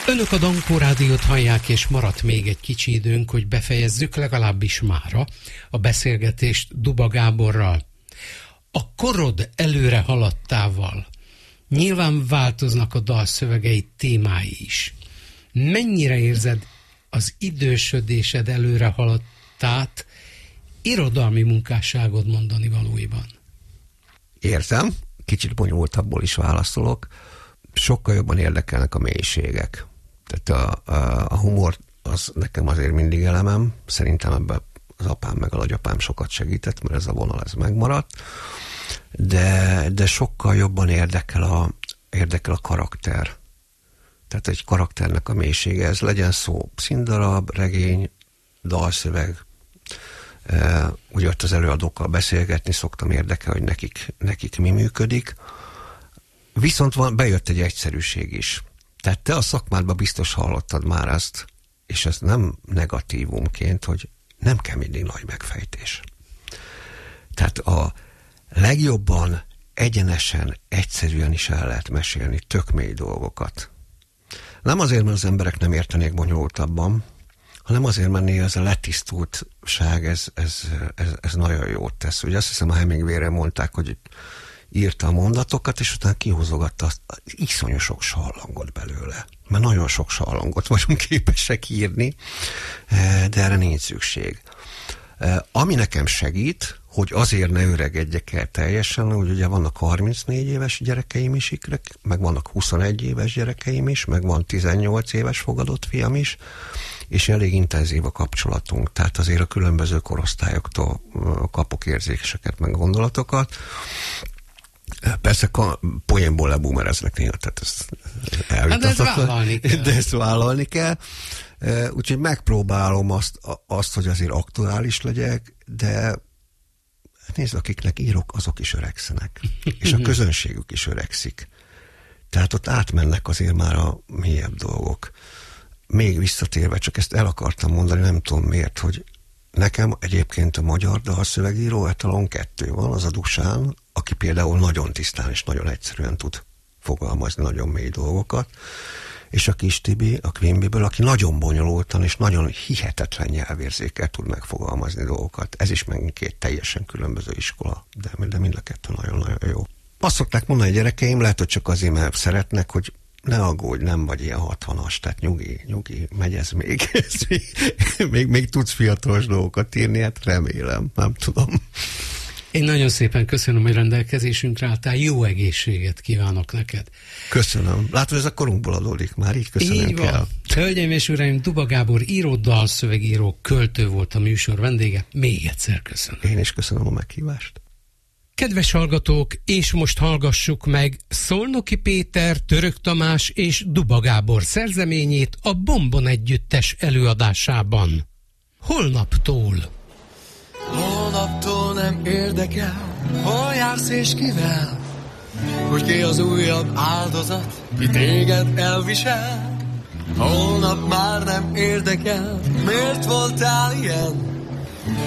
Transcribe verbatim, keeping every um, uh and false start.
Önök a Dankó Rádiót hallják, és maradt még egy kicsi időnk, hogy befejezzük legalábbis mára a beszélgetést Duba Gáborral. A korod előre haladtával nyilván változnak a dalszövegei témái is. Mennyire érzed az idősödésed előre haladtát irodalmi munkásságod mondani valójában? Érzem, kicsit bonyolultabbból is válaszolok. Sokkal jobban érdekelnek a mélységek. Tehát a, a, a humor az nekem azért mindig elemem. Szerintem ebben az apám meg a nagyapám sokat segített, mert ez a vonal ez megmaradt. De, de sokkal jobban érdekel a, érdekel a karakter. Tehát egy karakternek a mélysége, ez legyen szó színdarab, regény, dalszöveg. E, ugye ott az előadókkal beszélgetni szoktam, érdekel, hogy nekik, nekik mi működik. Viszont van, bejött egy egyszerűség is. Tehát te a szakmádban biztos hallottad már ezt, és ez nem negatívumként, hogy nem kell mindig nagy megfejtés. Tehát a legjobban, egyenesen, egyszerűen is el lehet mesélni tök mély dolgokat. Nem azért, mert az emberek nem értenék bonyolultabban, hanem azért, mert néha ez a letisztultság, ez, ez, ez, ez nagyon jót tesz. Ugye azt hiszem, a Hemingwayre mondták, hogy írta a mondatokat, és utána kihúzogatta azt, iszonyú sok sallangot belőle. Mert nagyon sok sallangot vagyunk képesek írni, de erre nincs szükség. Ami nekem segít, hogy azért ne öregedjek el teljesen, hogy ugye vannak harmincnégy éves gyerekeim is, meg vannak huszonegy éves gyerekeim is, meg van tizennyolc éves fogadott fiam is, és elég intenzív a kapcsolatunk. Tehát azért a különböző korosztályoktól kapok érzéseket, meg gondolatokat. Persze poénból leboomereznek néha, tehát ezt elvitathatatlan. Hát de ezt vállalni kell. De ezt vállalni kell. Úgyhogy megpróbálom azt, azt, hogy azért aktuális legyek, de nézd, akiknek írok, azok is öregszenek. És a közönségük is öregszik. Tehát ott átmennek azért már a mélyebb dolgok. Még visszatérve, csak ezt el akartam mondani, nem tudom miért, hogy nekem egyébként a magyar dalszövegíró etalon kettő van, az a Dusán, aki például nagyon tisztán és nagyon egyszerűen tud fogalmazni nagyon mély dolgokat, és a Kis Tibi, a Quimby-ből, aki nagyon bonyolultan és nagyon hihetetlen nyelvérzékkel tud megfogalmazni dolgokat. Ez is megint két teljesen különböző iskola, de, de mind a kettő nagyon-nagyon jó. Azt szokták mondani a gyerekeim, lehet, hogy csak azért, mert szeretnek, hogy ne aggódj, nem vagy ilyen hatvanas, tehát nyugi, nyugi, megy ez még, ez még, még, még tudsz fiatalos dolgokat írni, hát remélem, nem tudom. Én nagyon szépen köszönöm, hogy rendelkezésünkre álltál, jó egészséget kívánok neked. Köszönöm. Látod, ez a korunkból adódik már, így köszönöm így kell. Hölgyeim és uraim, Duba Gábor író, dalszövegíró, költő volt a műsor vendége. Még egyszer köszönöm. Én is köszönöm a meghívást. Kedves hallgatók, és most hallgassuk meg Szolnoki Péter, Török Tamás és Duba Gábor szerzeményét a Bombon Együttes előadásában. Holnaptól. Holnaptól nem érdekel, hol jársz és kivel, hogy ki az újabb áldozat, ki téged elvisel. Holnap már nem érdekel, miért voltál ilyen,